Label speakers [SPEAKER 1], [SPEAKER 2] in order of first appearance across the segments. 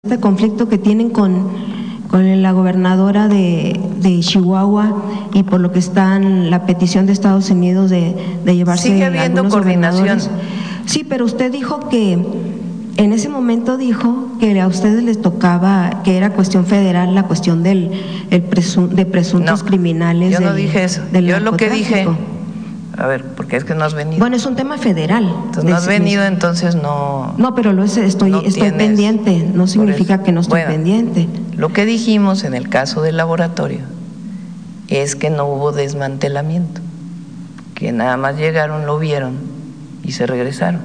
[SPEAKER 1] este conflicto que tienen con la gobernadora de Chihuahua y por lo que está en la petición de Estados Unidos de llevarse
[SPEAKER 2] sigue habiendo coordinación.
[SPEAKER 1] Sí, pero usted dijo que en ese momento dijo que a ustedes les tocaba, que era cuestión federal la cuestión de presuntos criminales.
[SPEAKER 2] Yo no dije eso. Yo lo que dije, a ver, porque es que no has venido.
[SPEAKER 1] Bueno, es un tema federal.
[SPEAKER 2] Entonces no has venido, entonces no.
[SPEAKER 1] No, pero estoy pendiente, no significa que no estoy pendiente.
[SPEAKER 2] Lo que dijimos en el caso del laboratorio es que no hubo desmantelamiento, que nada más llegaron, lo vieron y se regresaron.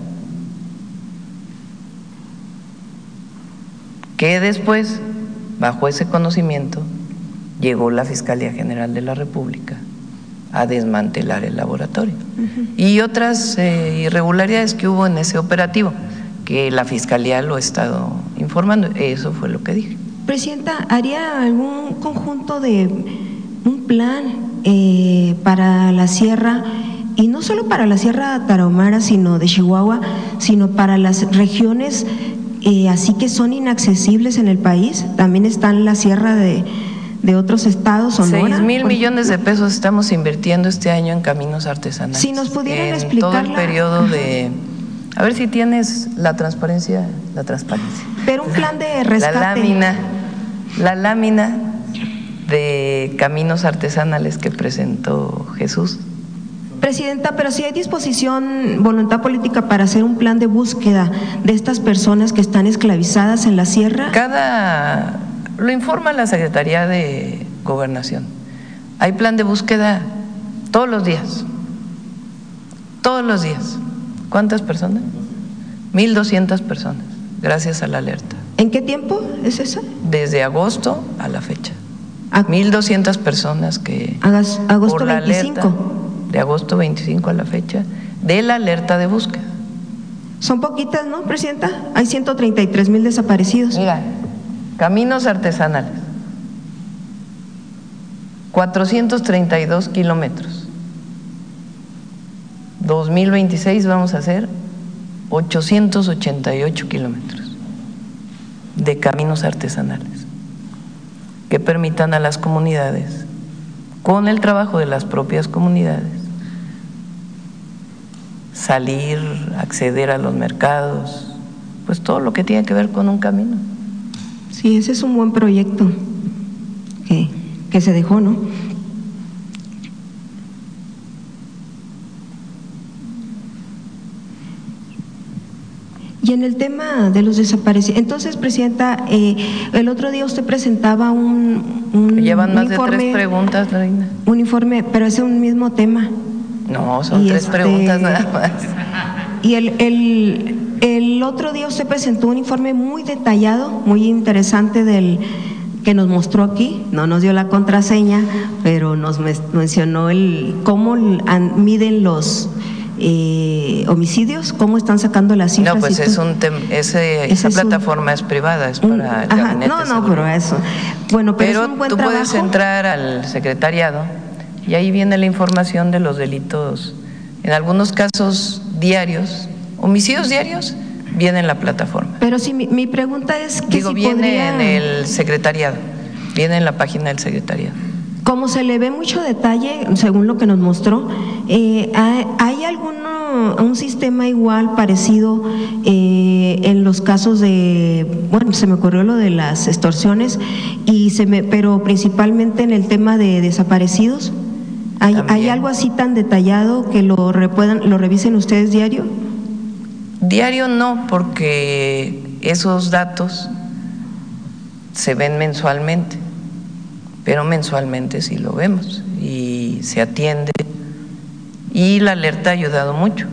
[SPEAKER 2] Que después, bajo ese conocimiento, llegó la Fiscalía General de la República a desmantelar el laboratorio. Y otras irregularidades que hubo en ese operativo, que la Fiscalía lo ha estado informando. Eso fue lo que dije.
[SPEAKER 1] Presidenta, ¿haría algún conjunto de un plan para la sierra, y no solo para la Sierra Tarahumara, sino de Chihuahua, sino para las regiones así que son inaccesibles en el país? También está en la sierra de otros estados, Sonora.
[SPEAKER 2] 6,000 millones de pesos estamos invirtiendo este año en caminos artesanales.
[SPEAKER 1] Si nos pudieran explicar
[SPEAKER 2] todo el periodo de… A ver si tienes la transparencia.
[SPEAKER 1] Pero un plan de rescate.
[SPEAKER 2] La lámina de caminos artesanales que presentó Jesús.
[SPEAKER 1] Presidenta, pero si hay disposición, voluntad política para hacer un plan de búsqueda de estas personas que están esclavizadas en la sierra.
[SPEAKER 2] Lo informa la Secretaría de Gobernación. Hay plan de búsqueda todos los días. Todos los días. ¿Cuántas personas? 1,200 personas, gracias a la alerta.
[SPEAKER 1] ¿En qué tiempo es eso?
[SPEAKER 2] Desde agosto a la fecha. 1,200 personas que…
[SPEAKER 1] Agosto
[SPEAKER 2] por la
[SPEAKER 1] 25.
[SPEAKER 2] Alerta, de agosto 25 a la fecha, de la alerta de búsqueda.
[SPEAKER 1] Son poquitas, ¿no, Presidenta? Hay 133,000 desaparecidos.
[SPEAKER 2] Mira, caminos artesanales, 432 kilómetros. 2026 vamos a hacer 888 kilómetros de caminos artesanales que permitan a las comunidades, con el trabajo de las propias comunidades, salir, acceder a los mercados, pues todo lo que tiene que ver con un camino.
[SPEAKER 1] Sí, ese es un buen proyecto que se dejó, ¿no? Y en el tema de los desaparecidos, entonces, Presidenta, el otro día usted presentaba
[SPEAKER 2] Llevan más de 3 preguntas, Reina.
[SPEAKER 1] Un informe, pero es un mismo tema.
[SPEAKER 2] No, son 3 preguntas nada más.
[SPEAKER 1] Y el otro día usted presentó un informe muy detallado, muy interesante que nos mostró aquí, no nos dio la contraseña, pero nos mencionó cómo miden los homicidios, cómo están sacando las cifras.
[SPEAKER 2] No, pues esa plataforma es privada, es para el gabinete.
[SPEAKER 1] No, pero eso. Bueno, pero es un buen trabajo.
[SPEAKER 2] Puedes entrar al secretariado y ahí viene la información de los delitos, en algunos casos diarios, homicidios diarios, viene en la plataforma.
[SPEAKER 1] Pero sí, mi pregunta es que
[SPEAKER 2] viene en el secretariado, viene en la página del secretariado.
[SPEAKER 1] Como se le ve mucho detalle, según lo que nos mostró, ¿hay un sistema igual, parecido en los casos bueno, se me ocurrió lo de las extorsiones, pero principalmente en el tema de desaparecidos? ¿Hay algo así tan detallado que lo revisen ustedes diario?
[SPEAKER 2] Diario no, porque esos datos se ven mensualmente, pero mensualmente sí lo vemos y se atiende, y la alerta ha ayudado mucho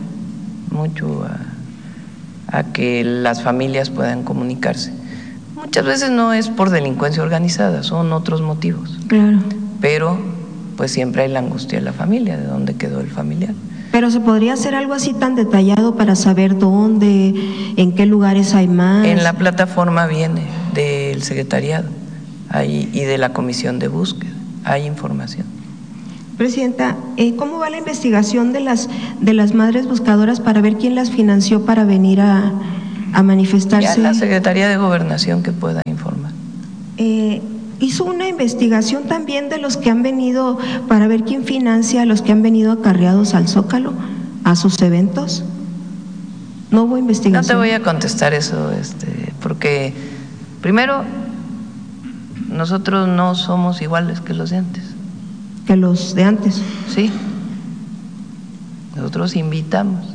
[SPEAKER 2] a que las familias puedan comunicarse. Muchas veces no es por delincuencia organizada, son otros motivos.
[SPEAKER 1] Claro.
[SPEAKER 2] Pero pues siempre hay la angustia de la familia, de dónde quedó el familiar.
[SPEAKER 1] Pero ¿se podría hacer algo así tan detallado para saber dónde, en qué lugares hay más?
[SPEAKER 2] En la plataforma viene del secretariado y de la comisión de búsqueda, hay información.
[SPEAKER 1] Presidenta, ¿cómo va la investigación de las madres buscadoras para ver quién las financió para venir a manifestarse.
[SPEAKER 2] Ya la Secretaría de Gobernación que pueda informar.
[SPEAKER 1] ¿Hizo una investigación también de los que han venido para ver quién financia a los que han venido acarreados al Zócalo, a sus eventos? ¿No hubo investigación?
[SPEAKER 2] No te voy a contestar eso, porque primero, nosotros no somos iguales que los de antes.
[SPEAKER 1] ¿Que los de antes?
[SPEAKER 2] Sí. Nosotros invitamos.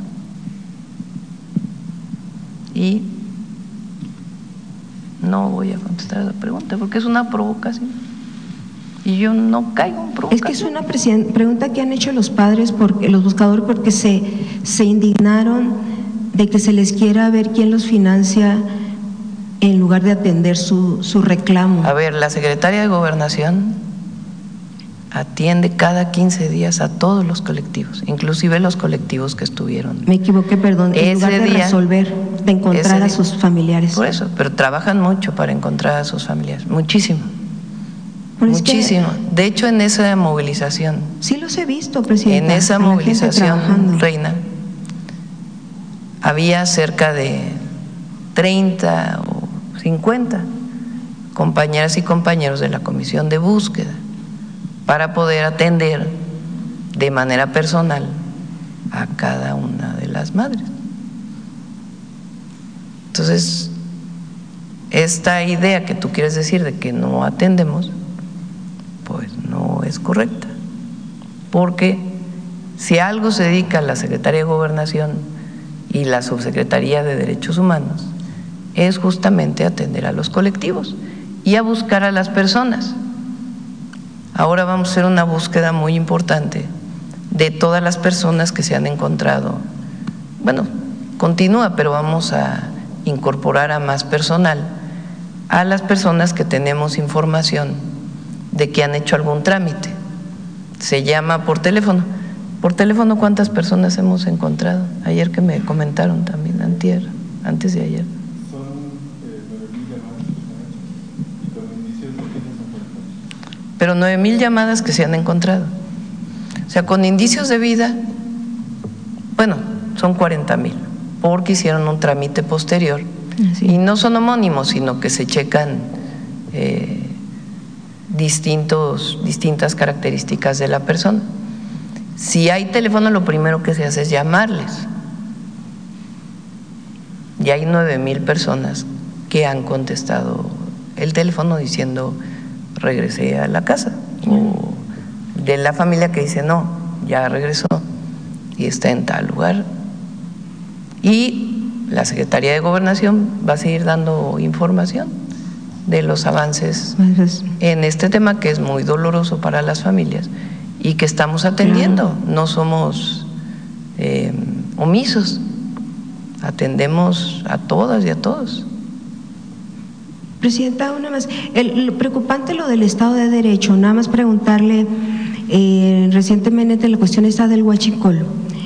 [SPEAKER 2] Y no voy a contestar esa pregunta porque es una provocación y yo no caigo en provocación.
[SPEAKER 1] Es que es una pregunta que han hecho los padres, los buscadores, porque se indignaron de que se les quiera ver quién los financia en lugar de atender su reclamo.
[SPEAKER 2] A ver, la Secretaría de Gobernación atiende cada 15 días a todos los colectivos, inclusive los colectivos que estuvieron.
[SPEAKER 1] Me equivoqué, perdón, en lugar de resolver, de encontrar a sus familiares.
[SPEAKER 2] Por eso, pero trabajan mucho para encontrar a sus familiares, muchísimo. Muchísimo. De hecho, en esa movilización.
[SPEAKER 1] Sí los he visto, presidenta.
[SPEAKER 2] En esa movilización, Reina, había cerca de 30 o 50 compañeras y compañeros de la Comisión de Búsqueda para poder atender de manera personal a cada una de las madres. Entonces, esta idea que tú quieres decir de que no atendemos, pues no es correcta, porque si a algo se dedica la Secretaría de Gobernación y la Subsecretaría de Derechos Humanos, es justamente atender a los colectivos y a buscar a las personas. Ahora vamos a hacer una búsqueda muy importante de todas las personas que se han encontrado. Bueno, continúa, pero vamos a incorporar a más personal, a las personas que tenemos información de que han hecho algún trámite. Se llama por teléfono. Por teléfono, ¿cuántas personas hemos encontrado? Ayer que me comentaron también, antier, antes de ayer.
[SPEAKER 3] Son 9,000 llamadas y con indicios de vida son 40.
[SPEAKER 2] Pero 9,000 llamadas que se han encontrado. O sea, con indicios de vida, bueno, son 40,000, porque hicieron un trámite posterior.
[SPEAKER 1] Sí.
[SPEAKER 2] Y no son homónimos, sino que se checan distintas características de la persona. Si hay teléfono, lo primero que se hace es llamarles. Y hay 9,000 personas que han contestado el teléfono diciendo regresé a la casa, o de la familia que dice no, ya regresó y está en tal lugar. Y la Secretaría de Gobernación va a seguir dando información de los avances en este tema, que es muy doloroso para las familias y que estamos atendiendo. No somos omisos, atendemos a todas y a todos.
[SPEAKER 1] Presidenta, una más. Preocupante lo del Estado de Derecho. Nada más preguntarle, recientemente la cuestión está del huachicol.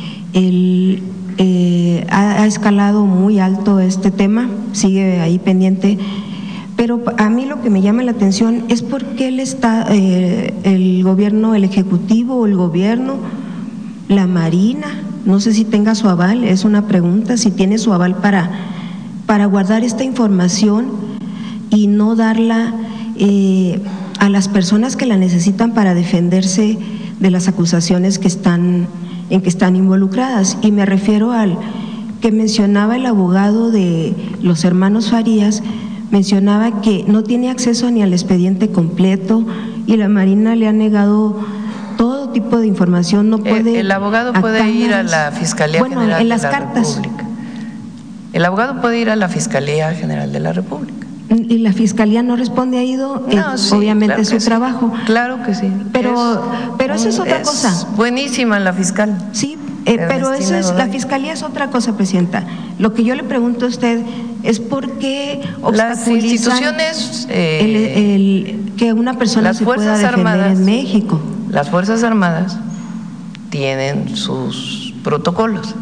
[SPEAKER 1] Ha escalado muy alto este tema, sigue ahí pendiente, pero a mí lo que me llama la atención es por qué el gobierno, el ejecutivo o el gobierno, la Marina, no sé si tenga su aval, es una pregunta, si tiene su aval para guardar esta información y no darla a las personas que la necesitan para defenderse de las acusaciones en que están involucradas. Y me refiero al que mencionaba el abogado de los hermanos Farías, mencionaba que no tiene acceso ni al expediente completo y la Marina le ha negado todo tipo de información. No puede.
[SPEAKER 2] El abogado puede ir a la Fiscalía General
[SPEAKER 1] en las
[SPEAKER 2] de la
[SPEAKER 1] cartas.
[SPEAKER 2] República. El abogado puede ir a la Fiscalía General de la República.
[SPEAKER 1] Y la Fiscalía no responde, ha ido,
[SPEAKER 2] no, sí,
[SPEAKER 1] obviamente
[SPEAKER 2] claro
[SPEAKER 1] es su trabajo.
[SPEAKER 2] Claro que sí.
[SPEAKER 1] Pero eso es otra cosa.
[SPEAKER 2] Buenísima la fiscal.
[SPEAKER 1] Sí, pero eso es, la Fiscalía es otra cosa, Presidenta. Lo que yo le pregunto a usted es por qué
[SPEAKER 2] las instituciones,
[SPEAKER 1] que una persona se pueda defender en México.
[SPEAKER 2] Las Fuerzas Armadas tienen sus protocolos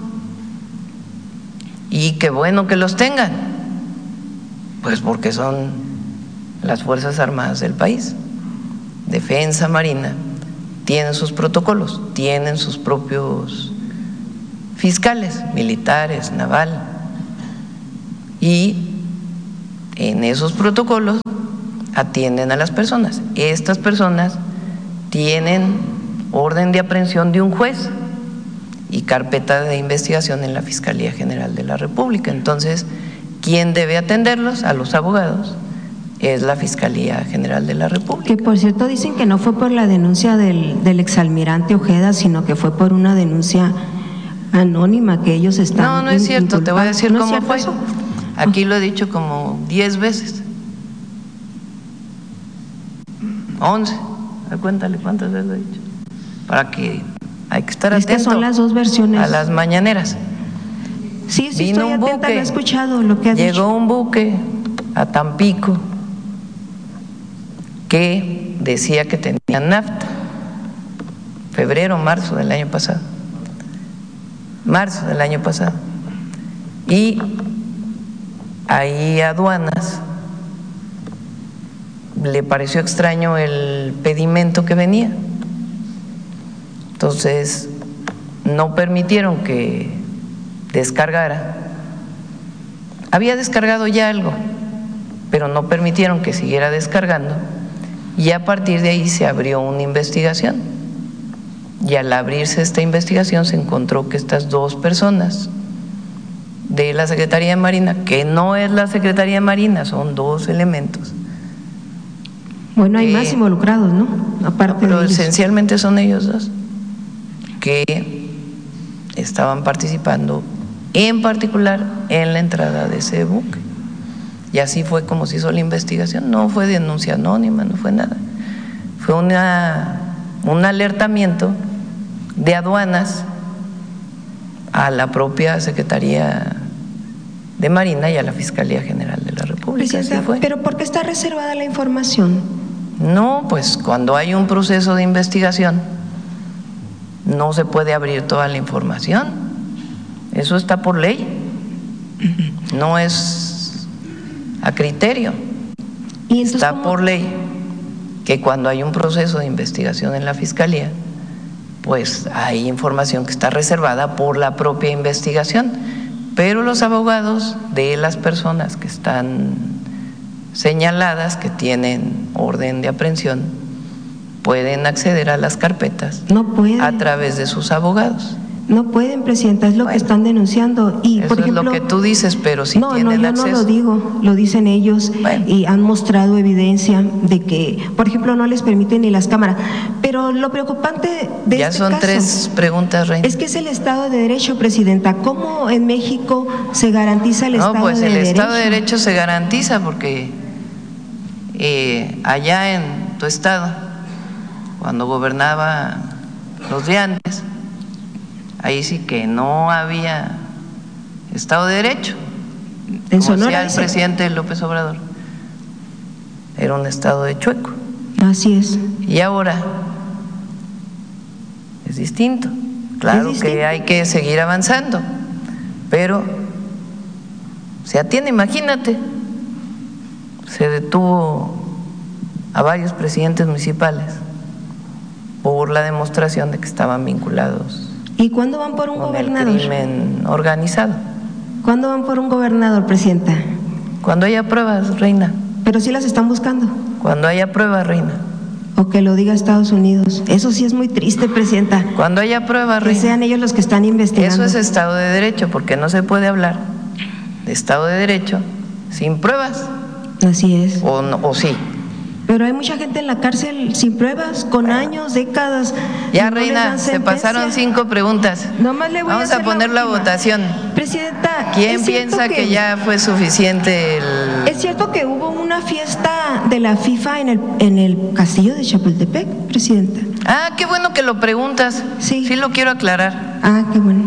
[SPEAKER 2] y qué bueno que los tengan. Pues porque son las Fuerzas Armadas del país. Defensa, Marina, tienen sus protocolos, tienen sus propios fiscales, militares, naval. y en esos protocolos atienden a las personas. Estas personas tienen orden de aprehensión de un juez y carpeta de investigación en la Fiscalía General de la República. Entonces, ¿quién debe atenderlos? A los abogados. Es la Fiscalía General de la República.
[SPEAKER 1] Que por cierto dicen que no fue por la denuncia del exalmirante Ojeda, sino que fue por una denuncia anónima que ellos están…
[SPEAKER 2] No, no es cierto, te voy a decir cómo fue.
[SPEAKER 1] Eso?
[SPEAKER 2] Aquí lo he dicho como 10 veces. 11. Cuéntale cuántas veces lo he dicho. Para que hay que estar atento.
[SPEAKER 1] Es que son las dos versiones.
[SPEAKER 2] A las mañaneras.
[SPEAKER 1] Sí,
[SPEAKER 2] Vino
[SPEAKER 1] estoy
[SPEAKER 2] un
[SPEAKER 1] atenta,
[SPEAKER 2] buque,
[SPEAKER 1] lo he escuchado, lo que has
[SPEAKER 2] llegó
[SPEAKER 1] dicho.
[SPEAKER 2] un buque a Tampico que decía que tenía nafta, febrero, marzo del año pasado, y ahí aduanas le pareció extraño el pedimento que venía, entonces no permitieron que descargara. Había descargado ya algo, pero no permitieron que siguiera descargando, y a partir de ahí se abrió una investigación. Y al abrirse esta investigación se encontró que estas dos personas de la Secretaría de Marina, que no es la Secretaría de Marina, son dos elementos.
[SPEAKER 1] Bueno, hay más involucrados, ¿no? Aparte
[SPEAKER 2] pero
[SPEAKER 1] de ellos.
[SPEAKER 2] esencialmente son ellos dos que estaban participando en particular en la entrada de ese buque. Y así fue como se hizo la investigación. No fue denuncia anónima, no fue nada. Fue un alertamiento de aduanas a la propia Secretaría de Marina y a la Fiscalía General de la República. Así fue.
[SPEAKER 1] ¿Pero por qué está reservada la información?
[SPEAKER 2] No, pues cuando hay un proceso de investigación no se puede abrir toda la información. Eso está por ley. No es a criterio.
[SPEAKER 1] ¿Y entonces
[SPEAKER 2] está por ley que cuando hay un proceso de investigación en la Fiscalía, pues hay información que está reservada por la propia investigación, pero los abogados de las personas que están señaladas, que tienen orden de aprehensión, pueden acceder a las carpetas a través de sus abogados.
[SPEAKER 1] No pueden, Presidenta, es lo que están denunciando. Y,
[SPEAKER 2] eso
[SPEAKER 1] por ejemplo,
[SPEAKER 2] es lo que tú dices, pero si tienen acceso.
[SPEAKER 1] No, yo no lo digo, lo dicen ellos y han mostrado evidencia de que, por ejemplo, no les permiten ni las cámaras. Pero lo preocupante de
[SPEAKER 2] ya
[SPEAKER 1] este
[SPEAKER 2] son
[SPEAKER 1] caso
[SPEAKER 2] 3 preguntas, Reina.
[SPEAKER 1] Es que es el Estado de Derecho, Presidenta. ¿Cómo en México se garantiza el Estado de Derecho?
[SPEAKER 2] No, pues el Estado de Derecho se garantiza porque allá en tu estado, cuando gobernaba los de antes, ahí sí que no había Estado de Derecho.
[SPEAKER 1] En
[SPEAKER 2] como
[SPEAKER 1] Sonora
[SPEAKER 2] decía el presidente López Obrador, era un estado de chueco.
[SPEAKER 1] Así es.
[SPEAKER 2] Y ahora es distinto. Claro que hay que seguir avanzando, pero se atiende, imagínate, se detuvo a varios presidentes municipales por la demostración de que estaban vinculados.
[SPEAKER 1] ¿Y cuándo van por un gobernador?
[SPEAKER 2] El crimen organizado.
[SPEAKER 1] ¿Cuándo van por un gobernador, Presidenta?
[SPEAKER 2] Cuando haya pruebas, Reina.
[SPEAKER 1] Pero sí las están buscando.
[SPEAKER 2] Cuando haya pruebas, Reina.
[SPEAKER 1] O que lo diga Estados Unidos. Eso sí es muy triste, Presidenta.
[SPEAKER 2] Cuando haya pruebas, Reina.
[SPEAKER 1] Que sean ellos los que están investigando.
[SPEAKER 2] Eso es Estado de Derecho, porque no se puede hablar de Estado de Derecho sin pruebas.
[SPEAKER 1] Así es.
[SPEAKER 2] O sí.
[SPEAKER 1] Pero hay mucha gente en la cárcel sin pruebas, con años, décadas.
[SPEAKER 2] Ya, Reina, se pasaron 5 preguntas. Vamos a poner la votación.
[SPEAKER 1] Presidenta,
[SPEAKER 2] ¿quién piensa que ya fue suficiente el…
[SPEAKER 1] Es cierto que hubo una fiesta de la FIFA en el castillo de Chapultepec, Presidenta.
[SPEAKER 2] Ah, qué bueno que lo preguntas.
[SPEAKER 1] Sí.
[SPEAKER 2] Sí lo quiero aclarar.
[SPEAKER 1] Ah, qué bueno.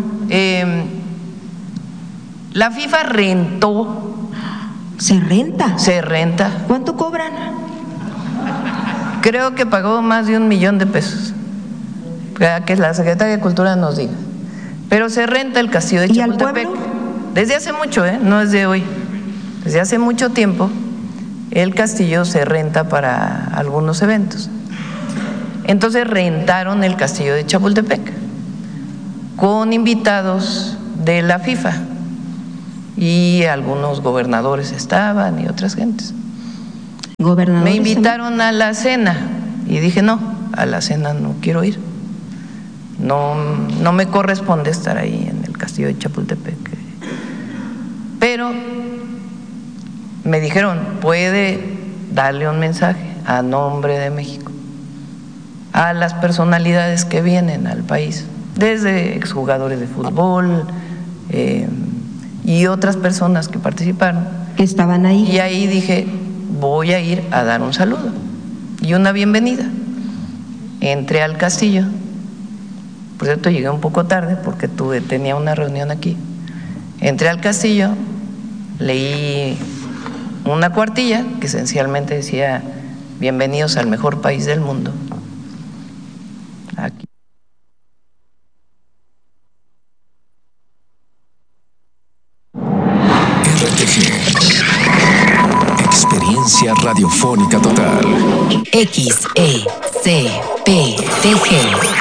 [SPEAKER 2] La FIFA rentó.
[SPEAKER 1] ¿Se renta?
[SPEAKER 2] Se renta.
[SPEAKER 1] ¿Cuánto cobran?
[SPEAKER 2] Creo que pagó más de $1 millón. Que la Secretaría de Cultura nos diga. Pero se renta el castillo de Chapultepec.
[SPEAKER 1] ¿Y al pueblo?
[SPEAKER 2] Desde hace mucho, no es de hoy. Desde hace mucho tiempo el castillo se renta para algunos eventos. Entonces rentaron el castillo de Chapultepec con invitados de la FIFA. y algunos gobernadores estaban y otras gentes.
[SPEAKER 1] ¿Gobernadores?
[SPEAKER 2] Me invitaron a la cena y dije no, a la cena no quiero ir. No me corresponde estar ahí en el castillo de Chapultepec. Pero me dijeron, puede darle un mensaje a nombre de México a las personalidades que vienen al país, desde exjugadores de fútbol y otras personas que participaron.
[SPEAKER 1] Que estaban ahí.
[SPEAKER 2] Y ahí dije, voy a ir a dar un saludo y una bienvenida. Entré al castillo. Por cierto, llegué un poco tarde porque tenía una reunión aquí. Entré al castillo, leí una cuartilla que esencialmente decía: bienvenidos al mejor país del mundo. Aquí.
[SPEAKER 4] RTG. Experiencia radiofónica total.
[SPEAKER 5] XECPTG.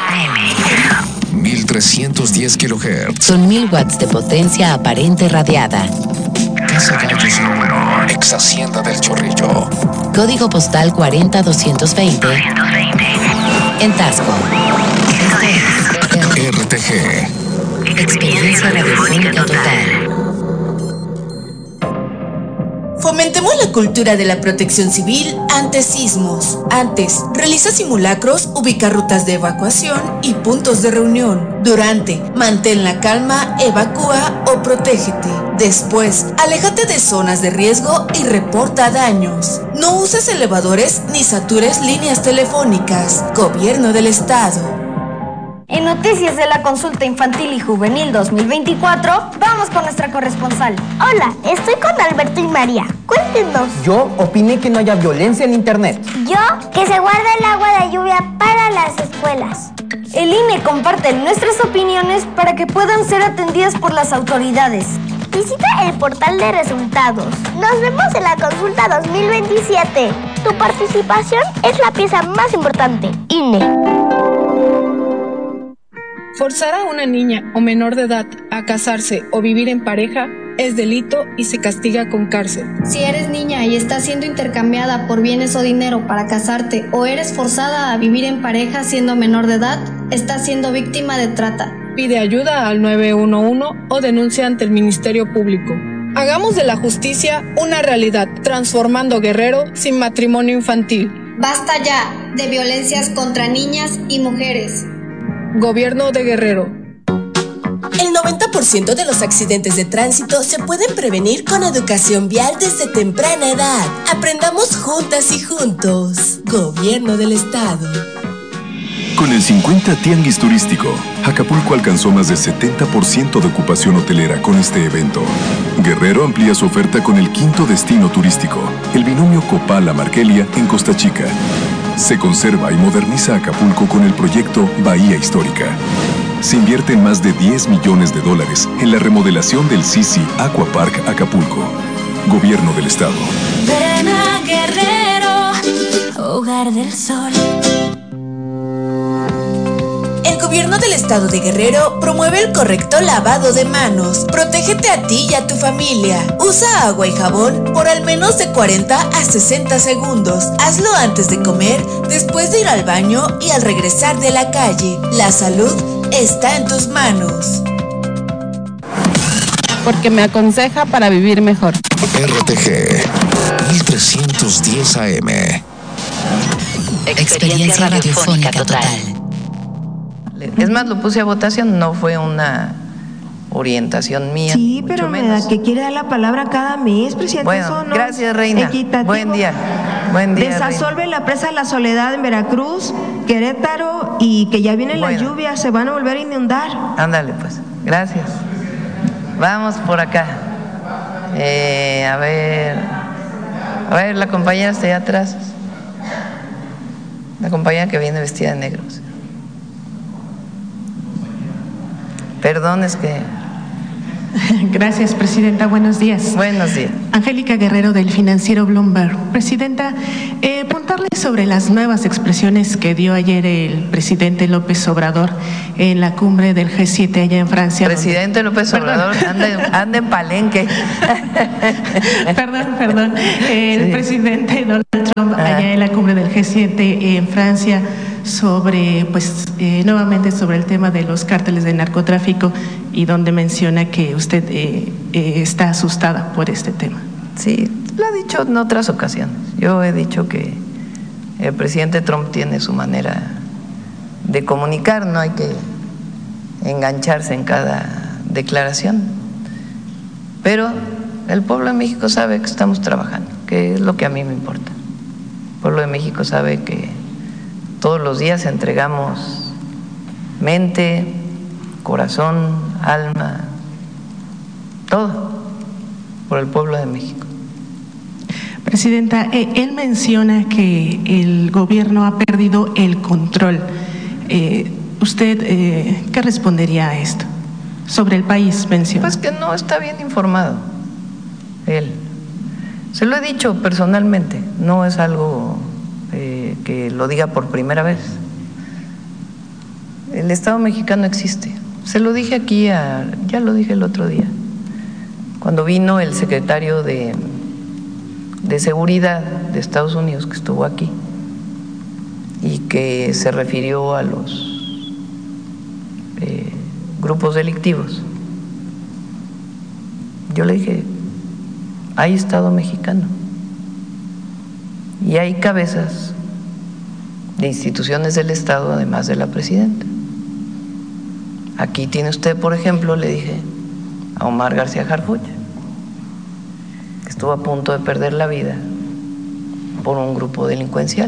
[SPEAKER 4] 1310 kHz.
[SPEAKER 5] Son 1000 watts de potencia aparente radiada.
[SPEAKER 4] Casa Gallos número 1. Ex Hacienda del Chorrillo.
[SPEAKER 5] Código postal 40220. En Tasco.
[SPEAKER 4] RTG.
[SPEAKER 5] Experiencia radiofónica total.
[SPEAKER 6] Fomentemos la cultura de la protección civil ante sismos. Antes, realiza simulacros, ubica rutas de evacuación y puntos de reunión. Durante, mantén la calma, evacúa o protégete. Después, aléjate de zonas de riesgo y reporta daños. No uses elevadores ni satures líneas telefónicas. Gobierno del Estado.
[SPEAKER 7] En noticias de la consulta infantil y juvenil 2024, vamos con nuestra corresponsal.
[SPEAKER 8] Hola, estoy con Alberto y María. Cuéntenos.
[SPEAKER 9] Yo opiné que no haya violencia en internet.
[SPEAKER 8] Yo, que se guarde el agua de lluvia para las escuelas.
[SPEAKER 7] El INE comparte nuestras opiniones para que puedan ser atendidas por las autoridades.
[SPEAKER 8] Visita el portal de resultados. Nos vemos en la consulta 2027. Tu participación es la pieza más importante. INE.
[SPEAKER 10] Forzar a una niña o menor de edad a casarse o vivir en pareja es delito y se castiga con cárcel.
[SPEAKER 7] Si eres niña y estás siendo intercambiada por bienes o dinero para casarte o eres forzada a vivir en pareja siendo menor de edad, estás siendo víctima de trata.
[SPEAKER 10] Pide ayuda al 911 o denuncia ante el Ministerio Público. Hagamos de la justicia una realidad, transformando Guerrero sin matrimonio infantil.
[SPEAKER 7] Basta ya de violencias contra niñas y mujeres.
[SPEAKER 10] Gobierno de Guerrero.
[SPEAKER 6] El 90% de los accidentes de tránsito se pueden prevenir con educación vial desde temprana edad. Aprendamos juntas y juntos. Gobierno del Estado.
[SPEAKER 11] Con el 50 Tianguis Turístico, Acapulco alcanzó más de 70% de ocupación hotelera con este evento. Guerrero amplía su oferta con el quinto destino turístico, el binomio Copala-Markelia en Costa Chica. Se conserva y moderniza Acapulco con el proyecto Bahía Histórica. Se invierten más de $10 millones en la remodelación del Sisi Aqua Park Acapulco. Gobierno del Estado.
[SPEAKER 12] Ven a Guerrero, hogar del sol.
[SPEAKER 6] El Gobierno del Estado de Guerrero promueve el correcto lavado de manos. Protégete a ti y a tu familia. Usa agua y jabón por al menos de 40 a 60 segundos. Hazlo antes de comer, después de ir al baño y al regresar de la calle. La salud está en tus manos.
[SPEAKER 13] Porque me aconseja para vivir mejor.
[SPEAKER 4] RTG 1310 AM.
[SPEAKER 5] Experiencia radiofónica total.
[SPEAKER 2] Es más, lo puse a votación, no fue una orientación mía.
[SPEAKER 1] Sí, pero me da que quiere dar la palabra cada mes, presidente.
[SPEAKER 2] Bueno,
[SPEAKER 1] eso no
[SPEAKER 2] gracias, Reina.
[SPEAKER 1] Equitativo.
[SPEAKER 2] Buen día. Buen día.
[SPEAKER 1] Desasolve la presa La Soledad en Veracruz, Querétaro, y que ya vienen las lluvias, se van a volver a inundar.
[SPEAKER 2] Ándale, pues. Gracias. Vamos por acá. A ver, la compañera está allá atrás. La compañera que viene vestida de negro. Perdón, es que
[SPEAKER 14] Gracias, Presidenta. Buenos días.
[SPEAKER 2] Buenos días.
[SPEAKER 14] Angélica Guerrero, del financiero Bloomberg. Presidenta, preguntarle sobre las nuevas expresiones que dio ayer el presidente López Obrador en la cumbre del G7 allá en Francia.
[SPEAKER 2] Presidente López Obrador anda en Palenque.
[SPEAKER 14] Perdón. El presidente Donald Trump allá en la cumbre del G7 en Francia sobre, nuevamente sobre el tema de los cárteles de narcotráfico, y donde menciona que usted está asustada por este tema.
[SPEAKER 2] Sí, lo ha dicho en otras ocasiones. Yo he dicho que el presidente Trump tiene su manera de comunicar, no hay que engancharse en cada declaración. Pero el pueblo de México sabe que estamos trabajando, que es lo que a mí me importa. El pueblo de México sabe que todos los días entregamos mente, corazón, alma, todo por el pueblo de México.
[SPEAKER 14] Presidenta, él menciona que el gobierno ha perdido el control. ¿Usted qué respondería a esto? Sobre el país, menciona.
[SPEAKER 2] Pues que no está bien informado él. Se lo he dicho personalmente, no es algo que lo diga por primera vez. El Estado mexicano existe. Se lo dije aquí, ya lo dije el otro día, cuando vino el secretario de Seguridad de Estados Unidos, que estuvo aquí, y que se refirió a los grupos delictivos. Yo le dije, hay Estado mexicano y hay cabezas de instituciones del Estado, además de la presidenta. Aquí tiene usted, por ejemplo, le dije a Omar García Harfuch, que estuvo a punto de perder la vida por un grupo delincuencial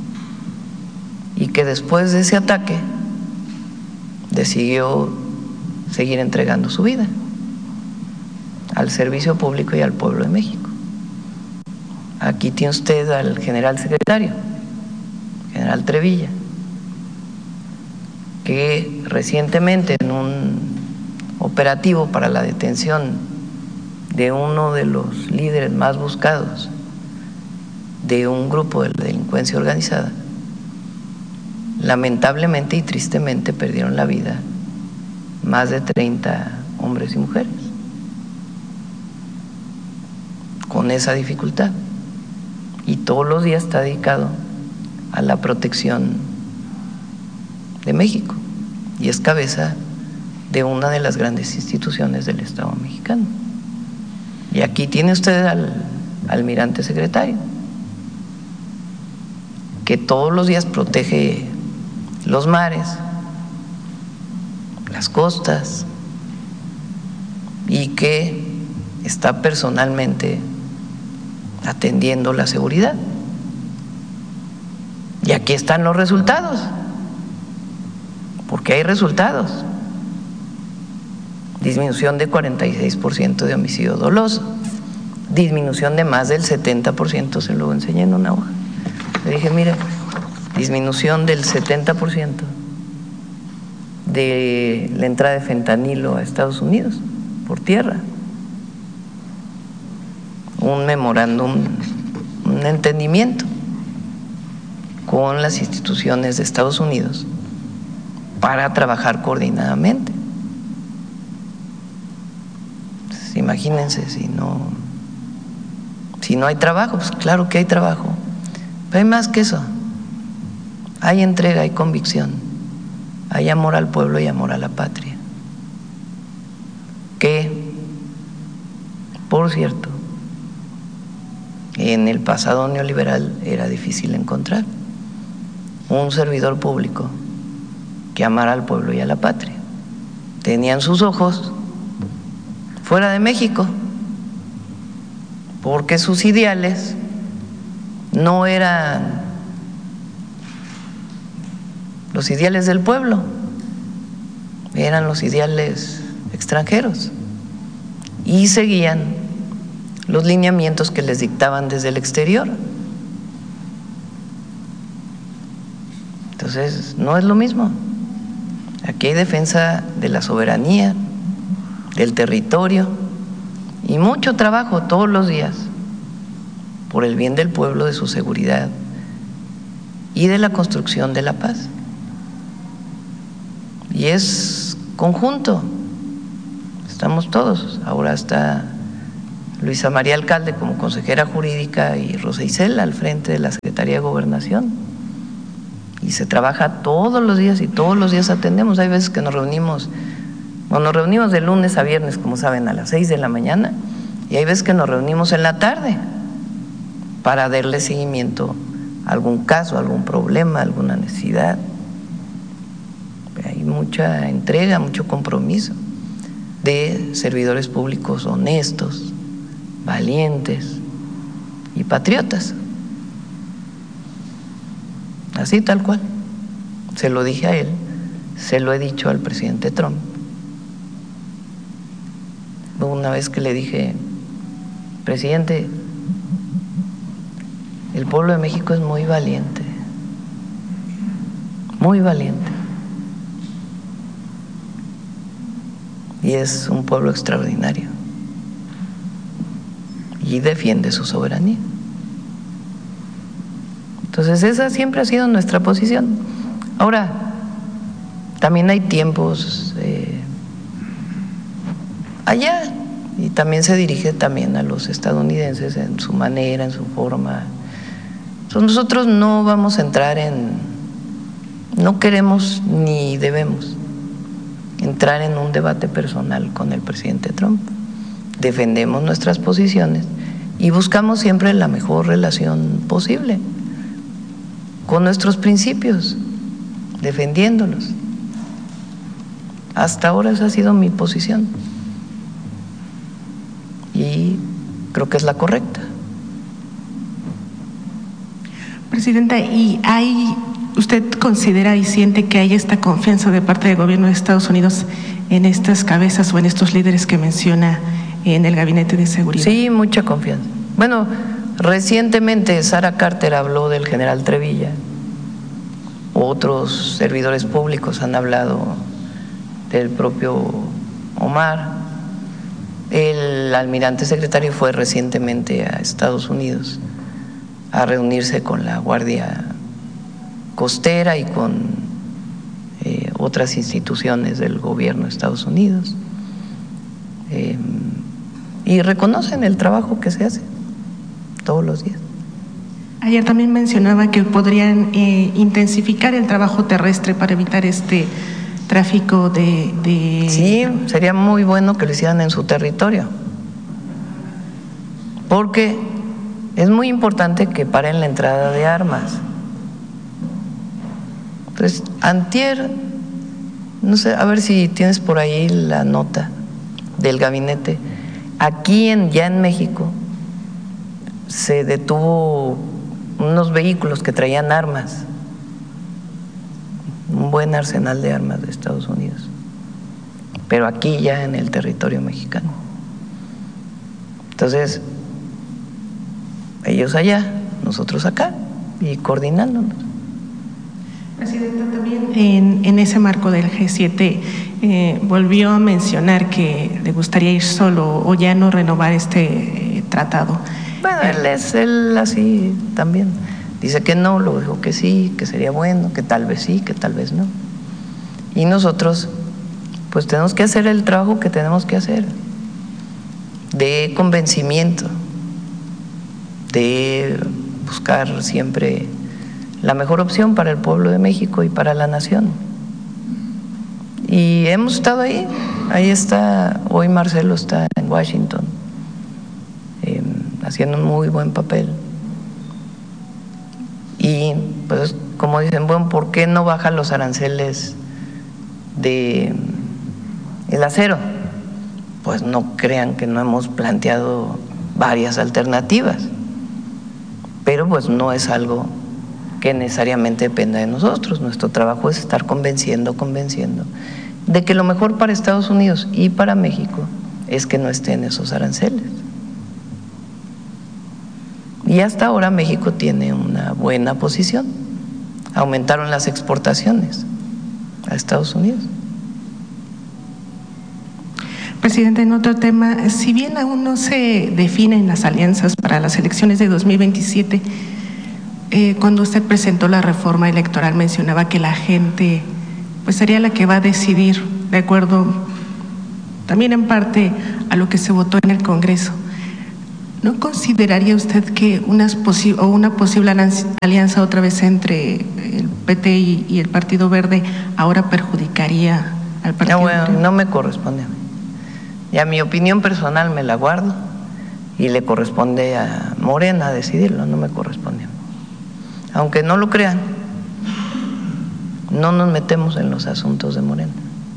[SPEAKER 2] y que después de ese ataque decidió seguir entregando su vida al servicio público y al pueblo de México. Aquí tiene usted al general secretario, general Trevilla, que recientemente en un operativo para la detención de uno de los líderes más buscados de un grupo de la delincuencia organizada, lamentablemente y tristemente perdieron la vida más de 30 hombres y mujeres con esa dificultad, y todos los días está dedicado a la protección de México y es cabeza de una de las grandes instituciones del Estado mexicano. Y aquí tiene usted al almirante secretario, que todos los días protege los mares, las costas, y que está personalmente atendiendo la seguridad. Y aquí están los resultados, porque hay resultados. Disminución de 46% de homicidio doloso, disminución de más del 70%, se lo enseñé en una hoja. Le dije, mire, disminución del 70% de la entrada de fentanilo a Estados Unidos por tierra. Un memorándum, un entendimiento con las instituciones de Estados Unidos para trabajar coordinadamente. Pues, imagínense si no hay trabajo. Pues claro que hay trabajo, pero hay más que eso. Hay entrega, hay convicción, hay amor al pueblo y amor a la patria, que, por cierto, en el pasado neoliberal era difícil encontrar un servidor público que amara al pueblo y a la patria. Tenían sus ojos fuera de México, porque sus ideales no eran los ideales del pueblo, eran los ideales extranjeros, y seguían los lineamientos que les dictaban desde el exterior. Entonces, no es lo mismo. Aquí hay defensa de la soberanía, del territorio y mucho trabajo todos los días por el bien del pueblo, de su seguridad y de la construcción de la paz. Y es conjunto, estamos todos. Ahora está Luisa María Alcalde como consejera jurídica y Rosa Isela al frente de la Secretaría de Gobernación. Y se trabaja todos los días y todos los días atendemos. Hay veces que nos reunimos de lunes a viernes, como saben, a las 6 de la mañana, y hay veces que nos reunimos en la tarde para darle seguimiento a algún caso, algún problema, alguna necesidad. Hay mucha entrega, mucho compromiso de servidores públicos honestos, valientes y patriotas. Así tal cual. Se lo dije a él, se lo he dicho al presidente Trump. Una vez que le dije, presidente, el pueblo de México es muy valiente, muy valiente. Y es un pueblo extraordinario. Y defiende su soberanía. Entonces esa siempre ha sido nuestra posición. Ahora, también hay tiempos allá, y también se dirige también a los estadounidenses en su manera, en su forma. Entonces nosotros no vamos a entrar no queremos ni debemos entrar en un debate personal con el presidente Trump. Defendemos nuestras posiciones y buscamos siempre la mejor relación posible con nuestros principios, defendiéndolos. Hasta ahora esa ha sido mi posición y creo que es la correcta.
[SPEAKER 14] Presidenta, ¿y usted considera y siente que hay esta confianza de parte del gobierno de Estados Unidos en estas cabezas o en estos líderes que menciona en el Gabinete de Seguridad?
[SPEAKER 2] Sí, mucha confianza. Bueno, recientemente Sara Carter habló del general Trevilla, otros servidores públicos han hablado del propio Omar, el almirante secretario fue recientemente a Estados Unidos a reunirse con la Guardia Costera y con otras instituciones del gobierno de Estados Unidos, y reconocen el trabajo que se hace todos los días.
[SPEAKER 14] Ayer también mencionaba que podrían intensificar el trabajo terrestre para evitar este tráfico de…
[SPEAKER 2] Sí, sería muy bueno que lo hicieran en su territorio, porque es muy importante que paren la entrada de armas. Entonces, antier, no sé, a ver si tienes por ahí la nota del gabinete. Aquí ya en México se detuvo unos vehículos que traían armas, un buen arsenal de armas de Estados Unidos, pero aquí ya en el territorio mexicano. Entonces, ellos allá, nosotros acá, y coordinándonos.
[SPEAKER 14] Presidenta, también en ese marco del G7 volvió a mencionar que le gustaría ir solo o ya no renovar este tratado.
[SPEAKER 2] Bueno, él así también dice que no, luego dijo que sí, que sería bueno, que tal vez sí, que tal vez no. Y nosotros pues tenemos que hacer el trabajo que tenemos que hacer de convencimiento, de buscar siempre la mejor opción para el pueblo de México y para la nación. Y hemos estado ahí está, hoy Marcelo está en Washington, haciendo un muy buen papel. Y pues como dicen, bueno, ¿por qué no bajan los aranceles del acero? Pues no crean que no hemos planteado varias alternativas, pero pues no es algo que necesariamente dependa de nosotros. Nuestro trabajo es estar convenciendo de que lo mejor para Estados Unidos y para México es que no estén esos aranceles. Y hasta ahora México tiene una buena posición. Aumentaron las exportaciones a Estados Unidos.
[SPEAKER 14] Presidente, en otro tema, si bien aún no se definen las alianzas para las elecciones de 2027, cuando usted presentó la reforma electoral mencionaba que la gente pues sería la que va a decidir de acuerdo también en parte a lo que se votó en el Congreso. ¿No consideraría usted que una posible alianza otra vez entre el PT y el Partido Verde ahora perjudicaría al Partido Verde?
[SPEAKER 2] No me corresponde a mí. Ya mi opinión personal me la guardo y le corresponde a Morena decidirlo, no me corresponde a mí. Aunque no lo crean, no nos metemos en los asuntos de Morena.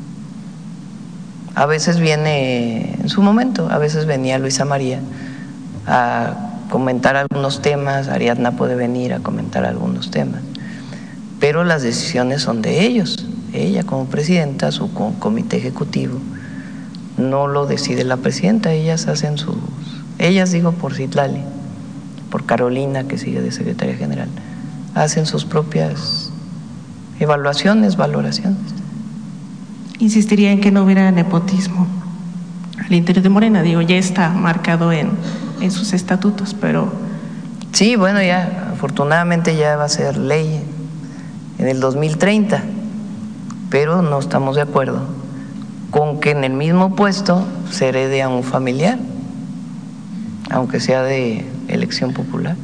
[SPEAKER 2] A veces viene, en su momento, a veces venía Luisa María a comentar algunos temas, Ariadna puede venir a comentar algunos temas, pero las decisiones son de ellos. Ella como presidenta, su comité ejecutivo, no lo decide la presidenta, ellas hacen digo por Citlali, por Carolina que sigue de secretaria general, hacen sus propias evaluaciones, valoraciones.
[SPEAKER 14] Insistiría en que no hubiera nepotismo al interior de Morena, digo, ya está marcado en sus estatutos, pero…
[SPEAKER 2] Sí, bueno, ya afortunadamente ya va a ser ley en el 2030, pero no estamos de acuerdo con que en el mismo puesto se herede a un familiar, aunque sea de elección popular.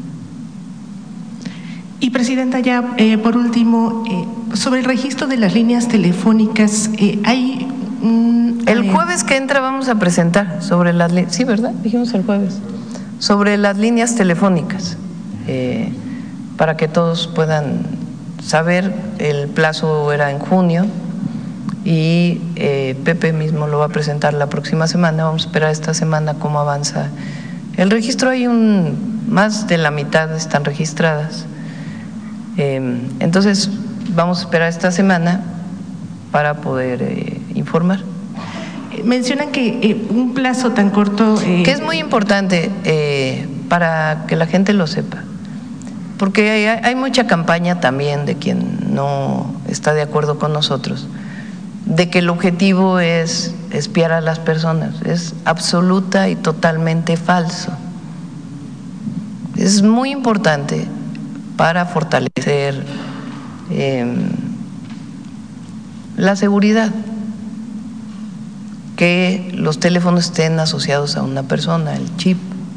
[SPEAKER 14] Y Presidenta, ya por último, sobre el registro de las líneas telefónicas, hay…
[SPEAKER 2] el jueves que entra vamos a presentar sobre las… Sí, ¿verdad? Dijimos el jueves. Sobre las líneas telefónicas, para que todos puedan saber, el plazo era en junio y Pepe mismo lo va a presentar la próxima semana. Vamos a esperar esta semana cómo avanza el registro. Hay más de la mitad están registradas. Entonces vamos a esperar esta semana para poder informar.
[SPEAKER 14] Mencionan que un plazo tan corto…
[SPEAKER 2] que es muy importante para que la gente lo sepa, porque hay mucha campaña también de quien no está de acuerdo con nosotros, de que el objetivo es espiar a las personas. Es absoluta y totalmente falso. Es muy importante para fortalecer la seguridad, que los teléfonos estén asociados a una persona, el chip.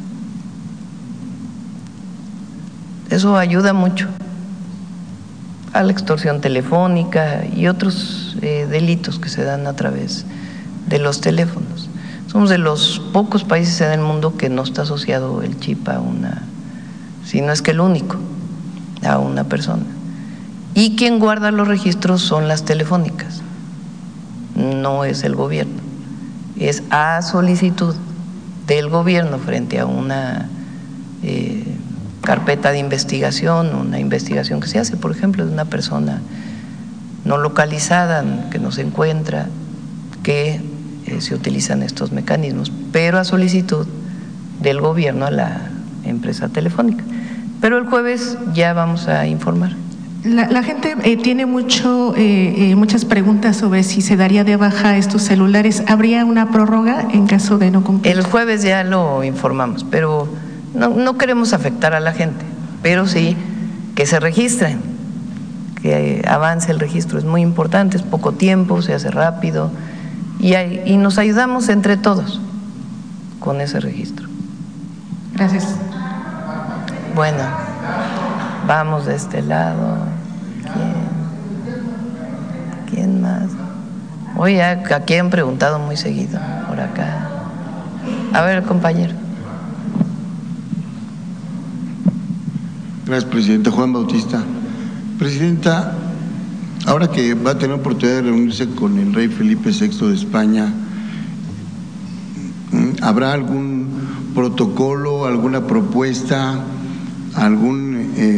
[SPEAKER 2] Eso ayuda mucho a la extorsión telefónica y otros delitos que se dan a través de los teléfonos. Somos de los pocos países en el mundo que no está asociado el chip a si no es que el único, a una persona. Y quien guarda los registros son las telefónicas, no es el gobierno. Es a solicitud del gobierno frente a una carpeta de investigación, una investigación que se hace, por ejemplo, de una persona no localizada que no se encuentra, que se utilizan estos mecanismos, pero a solicitud del gobierno a la empresa telefónica. Pero el jueves ya vamos a informar.
[SPEAKER 14] La gente tiene muchas preguntas sobre si se daría de baja estos celulares. ¿Habría una prórroga en caso de no cumplir?
[SPEAKER 2] El jueves ya lo informamos, pero no queremos afectar a la gente, pero sí que se registren, que avance el registro. Es muy importante, es poco tiempo, se hace rápido y nos ayudamos entre todos con ese registro.
[SPEAKER 14] Gracias.
[SPEAKER 2] Bueno, vamos de este lado. ¿Quién más? Oye, aquí han preguntado muy seguido, por acá. A ver, compañero.
[SPEAKER 15] Gracias, Presidenta. Juan Bautista. Presidenta, ahora que va a tener oportunidad de reunirse con el rey Felipe VI de España, ¿habrá algún protocolo, alguna propuesta, algún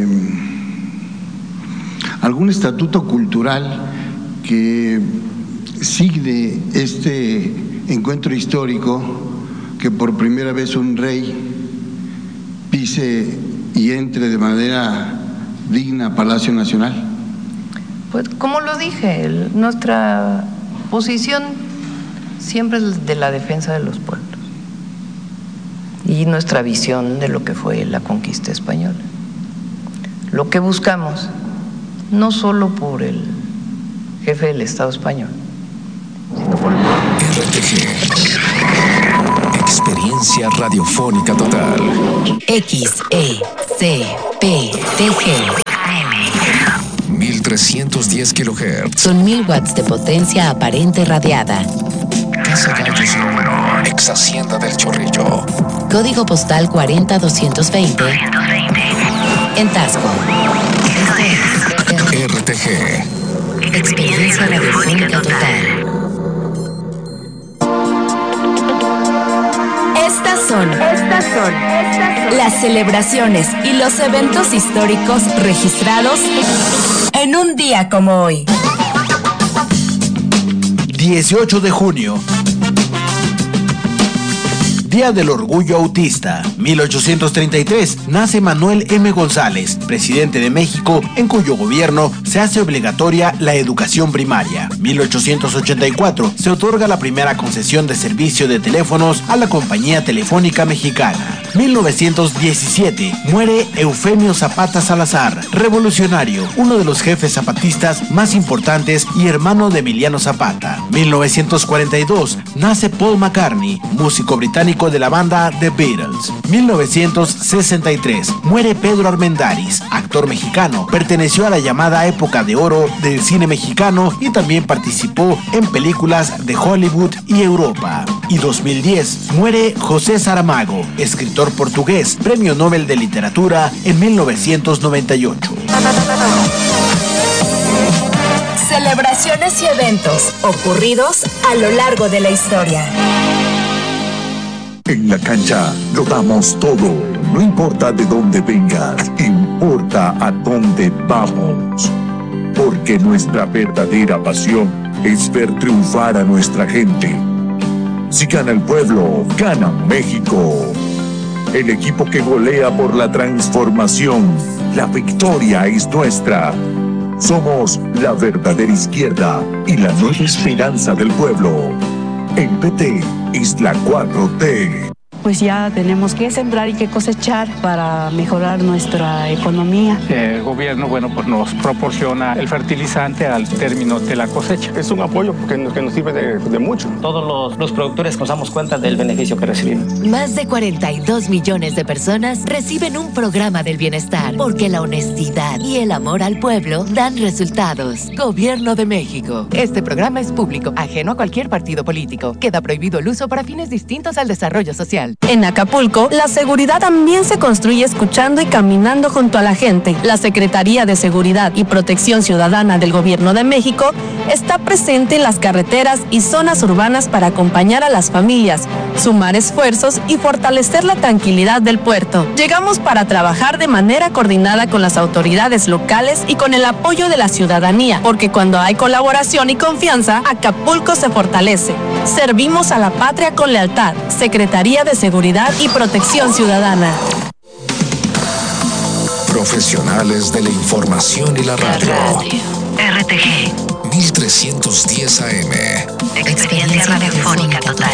[SPEAKER 15] estatuto cultural que signe este encuentro histórico, que por primera vez un rey pise y entre de manera digna a Palacio Nacional?
[SPEAKER 2] Pues como lo dije, nuestra posición siempre es de la defensa de los pueblos y nuestra visión de lo que fue la conquista española. Lo que buscamos, no solo por el jefe del Estado español, sino por el pueblo.
[SPEAKER 4] RTG. Experiencia radiofónica total.
[SPEAKER 5] XECPTG.
[SPEAKER 4] 1310 kHz.
[SPEAKER 5] Son 1000 watts de potencia aparente radiada.
[SPEAKER 4] Casa Gallos número. Ex Hacienda del Chorrillo.
[SPEAKER 5] Código postal 40220. En Tasco.
[SPEAKER 4] RTG.
[SPEAKER 5] Experiencia radiofónica total.
[SPEAKER 6] Estas son las celebraciones y los eventos históricos registrados en un día como hoy.
[SPEAKER 16] 18 de junio. Día del Orgullo Autista. 1833. Nace Manuel M. González, presidente de México, en cuyo gobierno se hace obligatoria la educación primaria. 1884. Se otorga la primera concesión de servicio de teléfonos a la Compañía Telefónica Mexicana. 1917. Muere Eufemio Zapata Salazar, revolucionario, uno de los jefes zapatistas más importantes y hermano de Emiliano Zapata. 1942. Nace Paul McCartney, músico británico de la banda The Beatles. 1963. Muere Pedro Armendáriz, actor mexicano. Perteneció a la llamada época de oro del cine mexicano y también participó en películas de Hollywood y Europa. Y 2010. Muere José Saramago, escritor portugués, Premio Nobel de Literatura en 1998.
[SPEAKER 6] Celebraciones y eventos ocurridos a lo largo de la historia.
[SPEAKER 17] En la cancha lo damos todo. No importa de dónde vengas, importa a dónde vamos. Porque nuestra verdadera pasión es ver triunfar a nuestra gente. Si gana el pueblo, gana México. El equipo que golea por la transformación. La victoria es nuestra. Somos la verdadera izquierda y la nueva esperanza del pueblo. En PT es la 4T.
[SPEAKER 18] Pues ya tenemos que sembrar y que cosechar para mejorar nuestra economía.
[SPEAKER 19] El gobierno, pues nos proporciona el fertilizante al término de la cosecha.
[SPEAKER 20] Es un apoyo que nos sirve de mucho.
[SPEAKER 21] Todos los productores nos damos cuenta del beneficio que recibimos.
[SPEAKER 5] Más de 42 millones de personas reciben un programa del bienestar, porque la honestidad y el amor al pueblo dan resultados. Gobierno de México. Este programa es público, ajeno a cualquier partido político. Queda prohibido el uso para fines distintos al desarrollo social.
[SPEAKER 22] En Acapulco, la seguridad también se construye escuchando y caminando junto a la gente. La Secretaría de Seguridad y Protección Ciudadana del Gobierno de México está presente en las carreteras y zonas urbanas para acompañar a las familias, sumar esfuerzos y fortalecer la tranquilidad del puerto. Llegamos para trabajar de manera coordinada con las autoridades locales y con el apoyo de la ciudadanía, porque cuando hay colaboración y confianza, Acapulco se fortalece. Servimos a la patria con lealtad. Secretaría de Seguridad y Protección Ciudadana.
[SPEAKER 4] Profesionales de la información y la radio.
[SPEAKER 5] RTG.
[SPEAKER 4] 1310 AM.
[SPEAKER 5] Experiencia radiofónica total.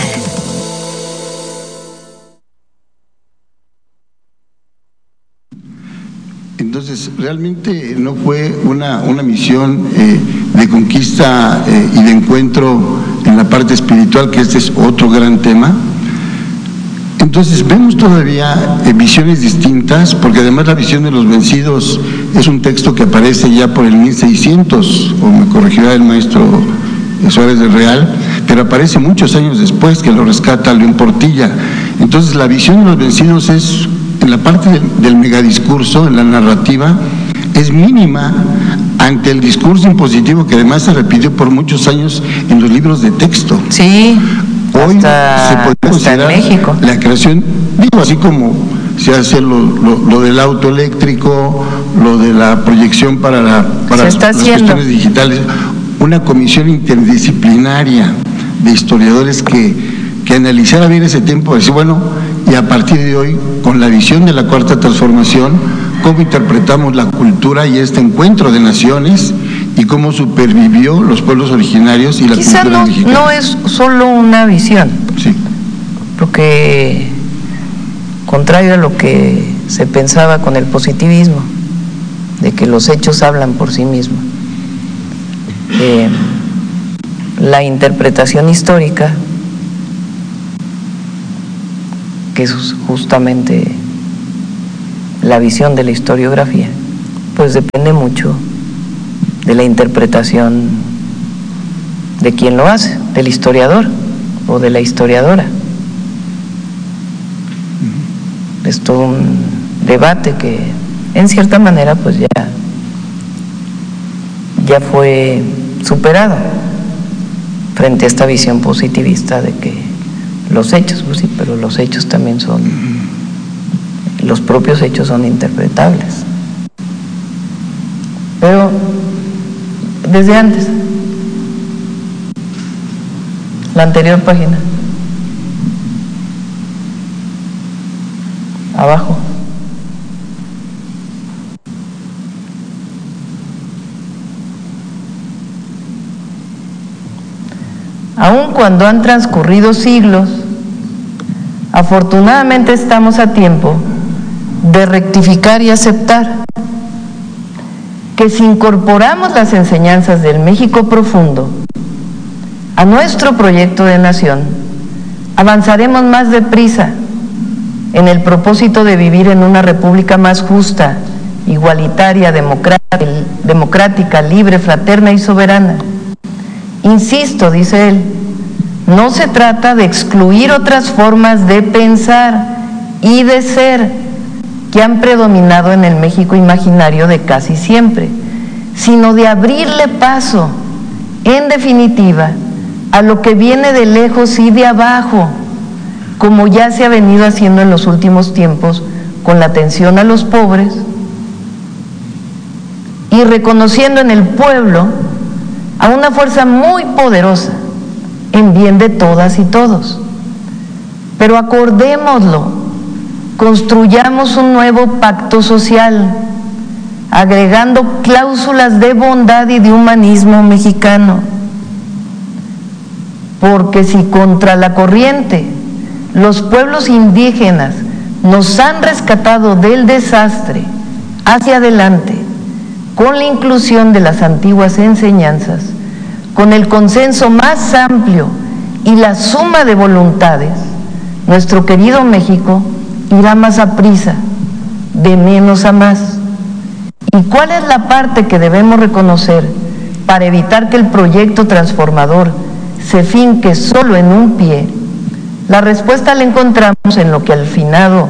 [SPEAKER 15] Entonces, realmente no fue una misión de conquista y de encuentro en la parte espiritual, que este es otro gran tema. Entonces vemos todavía visiones distintas, porque además la visión de los vencidos es un texto que aparece ya por el 1600, o me corregirá el maestro Suárez del Real, pero aparece muchos años después, que lo rescata León Portilla. Entonces la visión de los vencidos es, en la parte del megadiscurso, en la narrativa, es mínima ante el discurso impositivo que además se repitió por muchos años en los libros de texto.
[SPEAKER 2] Sí.
[SPEAKER 15] Hoy se puede considerar la creación, digo, así como se hace lo del auto eléctrico, lo de la proyección para las cuestiones digitales, una comisión interdisciplinaria de historiadores que analizara bien ese tiempo, decir, bueno, y a partir de hoy, con la visión de la Cuarta Transformación, cómo interpretamos la cultura y este encuentro de naciones y cómo supervivió los pueblos originarios y la
[SPEAKER 2] quizá
[SPEAKER 15] cultura mexicana.
[SPEAKER 2] No es solo una visión,
[SPEAKER 15] sí,
[SPEAKER 2] porque contrario a lo que se pensaba con el positivismo, de que los hechos hablan por sí mismos, la interpretación histórica, que es justamente la visión de la historiografía, pues depende mucho de la interpretación de quien lo hace, del historiador o de la historiadora. Es todo un debate que en cierta manera pues ya fue superado frente a esta visión positivista de que los hechos, pues sí, pero los hechos también son, los propios hechos son interpretables. Pero desde antes, la anterior página, abajo. Aun cuando han transcurrido siglos, afortunadamente estamos a tiempo de rectificar y aceptar que si incorporamos las enseñanzas del México profundo a nuestro proyecto de nación, avanzaremos más deprisa en el propósito de vivir en una república más justa, igualitaria, democrática, libre, fraterna y soberana. Insisto, dice él, no se trata de excluir otras formas de pensar y de ser que han predominado en el México imaginario de casi siempre, sino de abrirle paso, en definitiva, a lo que viene de lejos y de abajo, como ya se ha venido haciendo en los últimos tiempos con la atención a los pobres y reconociendo en el pueblo a una fuerza muy poderosa en bien de todas y todos. Pero acordémoslo, construyamos un nuevo pacto social, agregando cláusulas de bondad y de humanismo mexicano, porque si contra la corriente los pueblos indígenas nos han rescatado del desastre hacia adelante, con la inclusión de las antiguas enseñanzas, con el consenso más amplio y la suma de voluntades, nuestro querido México irá más a prisa, de menos a más. ¿Y cuál es la parte que debemos reconocer para evitar que el proyecto transformador se finque solo en un pie? La respuesta la encontramos en lo que el finado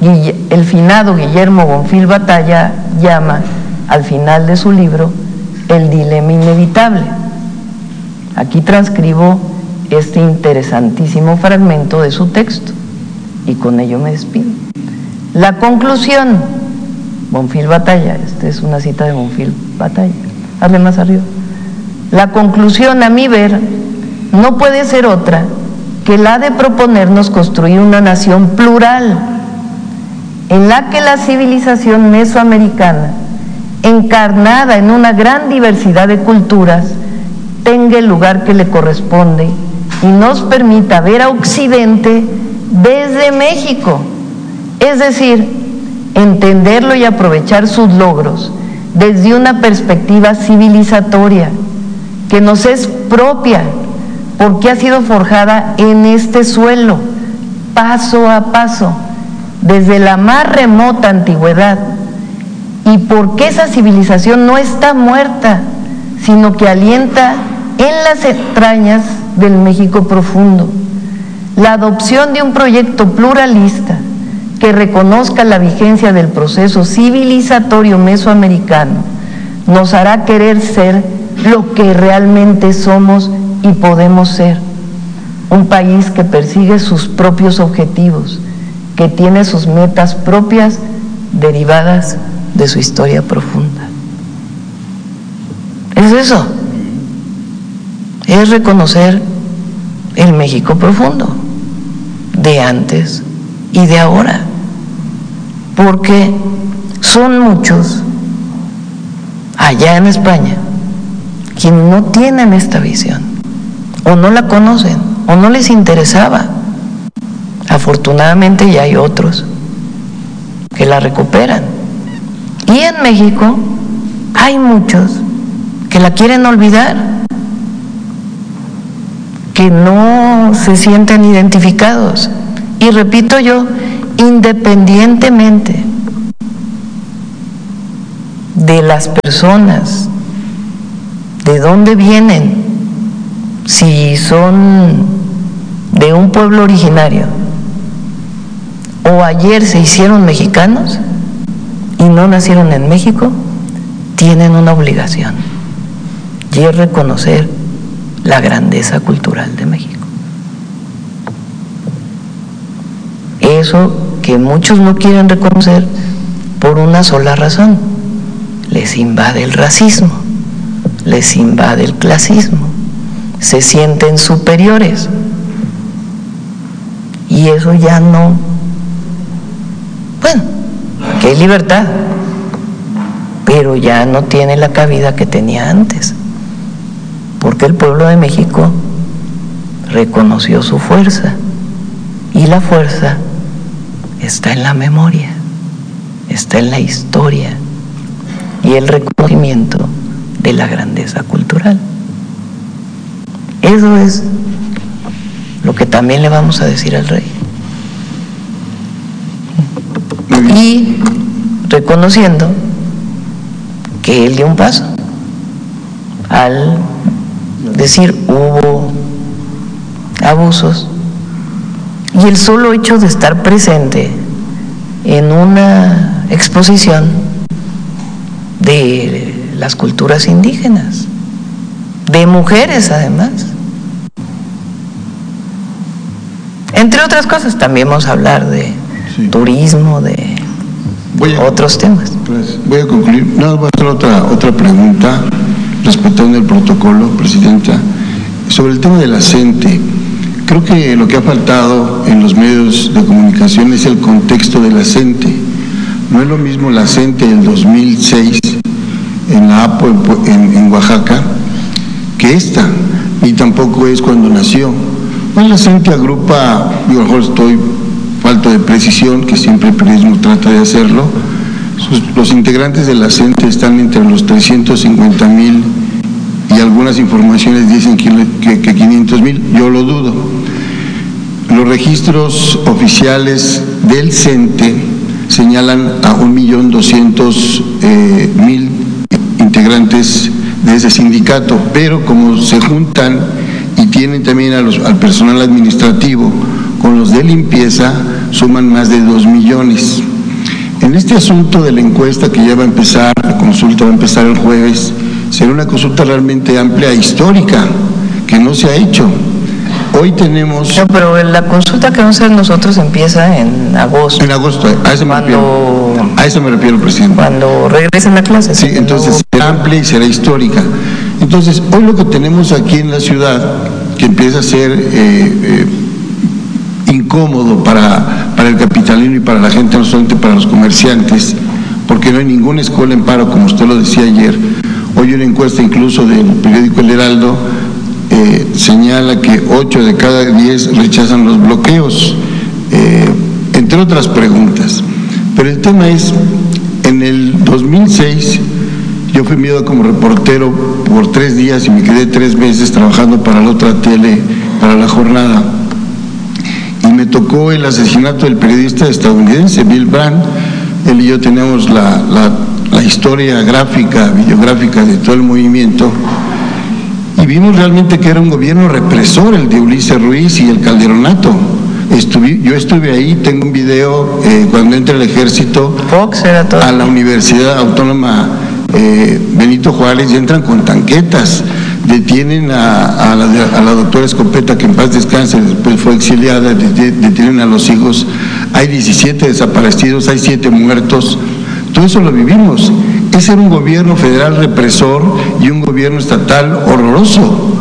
[SPEAKER 2] Guillermo Bonfil Batalla llama, al final de su libro, el dilema inevitable. Aquí transcribo este interesantísimo fragmento de su texto y con ello me despido. La conclusión, Bonfil Batalla, esta es una cita de Bonfil Batalla, hazle más arriba. La conclusión, a mi ver, no puede ser otra que la de proponernos construir una nación plural, en la que la civilización mesoamericana, encarnada en una gran diversidad de culturas, tenga el lugar que le corresponde y nos permita ver a Occidente desde México, es decir, entenderlo y aprovechar sus logros desde una perspectiva civilizatoria que nos es propia, porque ha sido forjada en este suelo, paso a paso, desde la más remota antigüedad, y porque esa civilización no está muerta, sino que alienta en las entrañas del México profundo. La adopción de un proyecto pluralista que reconozca la vigencia del proceso civilizatorio mesoamericano nos hará querer ser lo que realmente somos y podemos ser, un país que persigue sus propios objetivos, que tiene sus metas propias derivadas de su historia profunda. Es eso, es reconocer el México profundo, de antes y de ahora, porque son muchos allá en España quienes no tienen esta visión, o no la conocen, o no les interesaba. Afortunadamente ya hay otros que la recuperan. Y en México hay muchos que la quieren olvidar, que no se sienten identificados. Y repito yo, independientemente de las personas, de dónde vienen, si son de un pueblo originario o ayer se hicieron mexicanos y no nacieron en México, tienen una obligación, y es reconocer la grandeza cultural de México. Eso que muchos no quieren reconocer por una sola razón: les invade el racismo, les invade el clasismo, se sienten superiores, y eso ya no, bueno, que hay libertad, pero ya no tiene la cabida que tenía antes, porque el pueblo de México reconoció su fuerza, y la fuerza está en la memoria, está en la historia y el reconocimiento de la grandeza cultural. Eso es lo que también le vamos a decir al rey. Y reconociendo que él dio un paso al decir hubo abusos, y el solo hecho de estar presente en una exposición de las culturas indígenas, de mujeres además, entre otras cosas. También vamos a hablar de turismo, de otros temas.
[SPEAKER 15] Voy a concluir. No, voy a hacer otra pregunta respetando el protocolo, Presidenta, sobre el tema de la CENTE. Creo que lo que ha faltado en los medios de comunicación es el contexto de la CENTE. No es lo mismo la CENTE del 2006 en la APO en Oaxaca que esta, y tampoco es cuando nació. Pues la CENTE agrupa, yo a lo mejor estoy falto de precisión, que siempre el periodismo trata de hacerlo. Los integrantes de la CENTE están entre los 350,000 y algunas informaciones dicen que 500,000, yo lo dudo. Los registros oficiales del CENTE señalan a 1,200,000 integrantes de ese sindicato, pero como se juntan y tienen también al personal administrativo con los de limpieza, suman más de 2 millones. En este asunto de la encuesta que ya va a empezar, la consulta va a empezar el jueves, será una consulta realmente amplia, histórica, que no se ha hecho. Hoy tenemos... No,
[SPEAKER 2] pero la consulta que vamos a hacer nosotros empieza en agosto.
[SPEAKER 15] En agosto, a eso me refiero, Presidente.
[SPEAKER 2] Cuando regresen a clases.
[SPEAKER 15] Sí, entonces será amplia y será histórica. Entonces, hoy lo que tenemos aquí en la ciudad, que empieza a ser incómodo para el capitalino y para la gente, no solamente para los comerciantes, porque no hay ninguna escuela en paro, como usted lo decía ayer. Hoy una encuesta incluso del periódico El Heraldo señala que 8 de cada 10 rechazan los bloqueos, entre otras preguntas. Pero el tema es, en el 2006 yo fui enviado como reportero por 3 días y me quedé 3 meses trabajando para la otra tele, para La Jornada, y me tocó el asesinato del periodista estadounidense Bill Brandt. Él y yo tenemos la historia gráfica, videográfica de todo el movimiento, y vimos realmente que era un gobierno represor el de Ulises Ruiz y el Calderonato. Yo estuve ahí, tengo un video cuando entra el ejército a la Universidad Autónoma Benito Juárez, y entran con tanquetas, detienen a la doctora Escopeta, que en paz descanse, después fue exiliada, detienen a los hijos, hay 17 desaparecidos, hay 7 muertos. Todo eso lo vivimos. Ese era un gobierno federal represor y un gobierno estatal horroroso.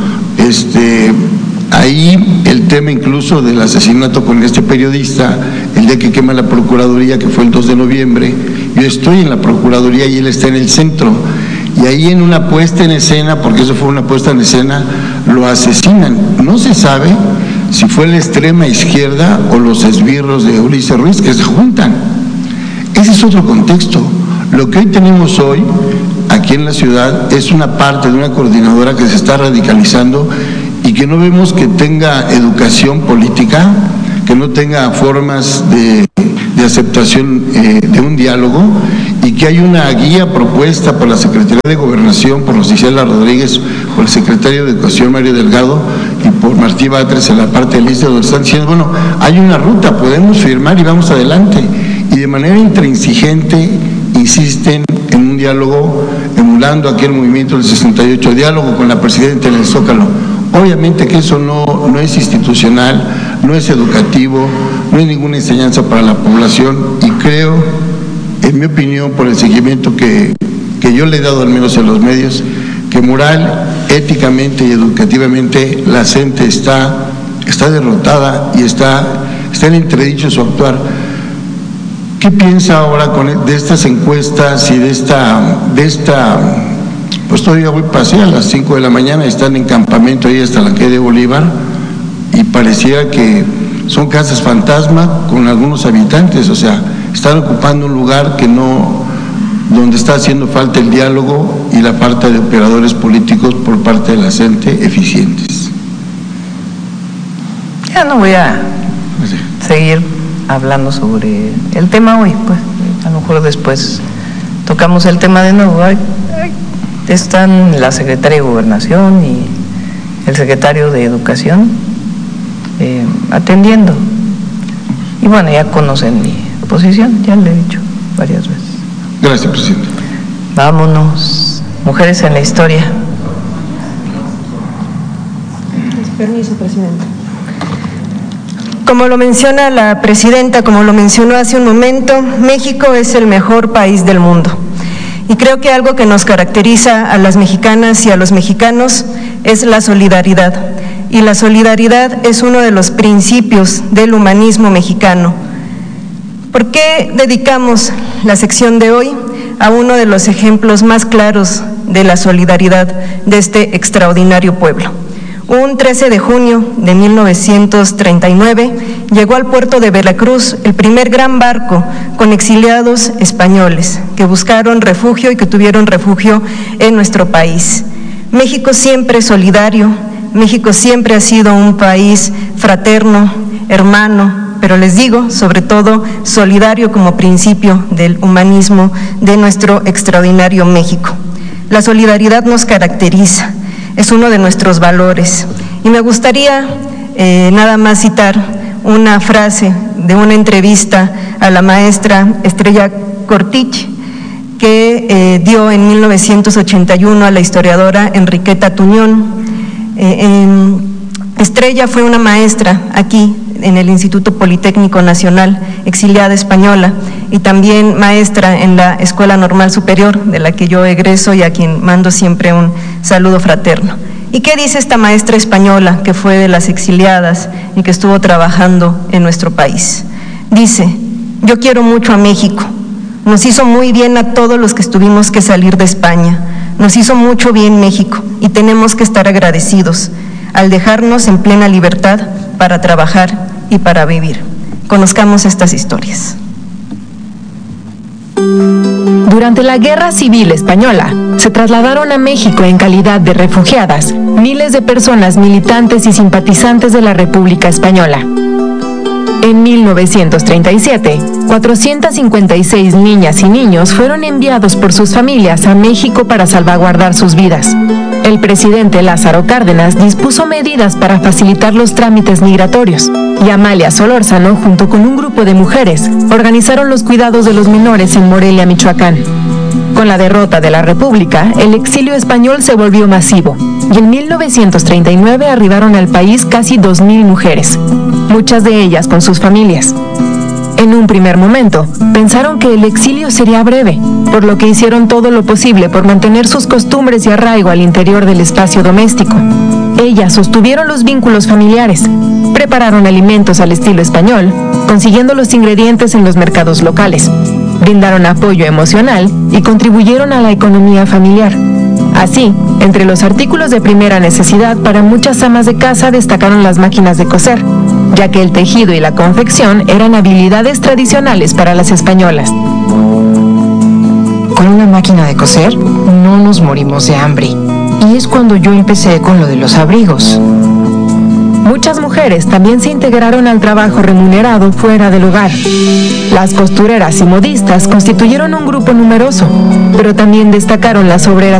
[SPEAKER 15] Ahí el tema incluso del asesinato con este periodista, el día que quema la Procuraduría, que fue el 2 de noviembre, yo estoy en la Procuraduría y él está en el centro. y ahí en una puesta en escena, porque eso fue una puesta en escena, lo asesinan. No se sabe si fue la extrema izquierda o los esbirros de Ulises Ruiz que se juntan. Ese es otro contexto. Lo que hoy tenemos hoy aquí en la ciudad es una parte de una coordinadora que se está radicalizando y que no vemos que tenga educación política, que no tenga formas de aceptación de un diálogo, y que hay una guía propuesta por la Secretaría de Gobernación, por los Isela Rodríguez, por el secretario de Educación Mario Delgado y por Martí Batres en la parte del ISTE, donde están diciendo, bueno, hay una ruta, podemos firmar y vamos adelante. Y de manera intransigente insisten en un diálogo, emulando aquel movimiento del 68, diálogo con la presidenta en el Zócalo. Obviamente que eso no es institucional, no es educativo, no es ninguna enseñanza para la población, y creo, en mi opinión, por el seguimiento que yo le he dado al menos en los medios, que moral, éticamente y educativamente la gente está derrotada y está en entredicho su actuar. ¿Qué piensa ahora de estas encuestas y de esta pues todavía voy pasé a las 5 de la mañana, están en campamento ahí hasta la calle de Bolívar, y pareciera que son casas fantasma con algunos habitantes, o sea, están ocupando un lugar donde está haciendo falta el diálogo y la falta de operadores políticos por parte de la gente eficientes.
[SPEAKER 2] Ya no voy a seguir hablando sobre el tema hoy, pues a lo mejor después tocamos el tema de nuevo. Están la secretaria de Gobernación y el secretario de Educación atendiendo. Y bueno, ya conocen mi posición, ya le he dicho varias veces.
[SPEAKER 15] Gracias, presidente.
[SPEAKER 2] Vámonos. Mujeres en la historia.
[SPEAKER 1] Permiso, presidente. Como lo menciona la presidenta, como lo mencionó hace un momento, México es el mejor país del mundo. Y creo que algo que nos caracteriza a las mexicanas y a los mexicanos es la solidaridad. Y la solidaridad es uno de los principios del humanismo mexicano. ¿Por qué dedicamos la sección de hoy a uno de los ejemplos más claros de la solidaridad de este extraordinario pueblo? Un 13 de junio de 1939 llegó al puerto de Veracruz el primer gran barco con exiliados españoles que buscaron refugio y que tuvieron refugio en nuestro país. México siempre es solidario, México siempre ha sido un país fraterno, hermano, pero les digo, sobre todo, solidario como principio del humanismo de nuestro extraordinario México. La solidaridad nos caracteriza. Es uno de nuestros valores. Y me gustaría nada más citar una frase de una entrevista a la maestra Estrella Cortich, que dio en 1981 a la historiadora Enriqueta Tuñón. Estrella fue una maestra aquí en el Instituto Politécnico Nacional, exiliada española, y también maestra en la Escuela Normal Superior, de la que yo egreso y a quien mando siempre un saludo fraterno. ¿Y qué dice esta maestra española que fue de las exiliadas y que estuvo trabajando en nuestro país? Dice: yo quiero mucho a México, nos hizo muy bien a todos los que tuvimos que salir de España, nos hizo mucho bien México y tenemos que estar agradecidos al dejarnos en plena libertad para trabajar y para vivir. Conozcamos estas historias.
[SPEAKER 3] Durante la Guerra Civil Española, se trasladaron a México en calidad de refugiadas miles de personas militantes y simpatizantes de la República Española. En 1937, 456 niñas y niños fueron enviados por sus familias a México para salvaguardar sus vidas. El presidente Lázaro Cárdenas dispuso medidas para facilitar los trámites migratorios, y Amalia Solórzano, junto con un grupo de mujeres, organizaron los cuidados de los menores en Morelia, Michoacán. Con la derrota de la República, el exilio español se volvió masivo, y en 1939 arribaron al país casi 2,000 mujeres, muchas de ellas con sus familias. En un primer momento, pensaron que el exilio sería breve, por lo que hicieron todo lo posible por mantener sus costumbres y arraigo al interior del espacio doméstico. Ellas sostuvieron los vínculos familiares, prepararon alimentos al estilo español, consiguiendo los ingredientes en los mercados locales. brindaron apoyo emocional y contribuyeron a la economía familiar. Así, entre los artículos de primera necesidad para muchas amas de casa destacaron las máquinas de coser, ya que el tejido y la confección eran habilidades tradicionales para las españolas.
[SPEAKER 8] Con una máquina de coser no nos morimos de hambre. Y es cuando yo empecé con lo de los abrigos.
[SPEAKER 3] Muchas mujeres también se integraron al trabajo remunerado fuera del hogar. Las costureras y modistas constituyeron un grupo numeroso, pero también destacaron las obreras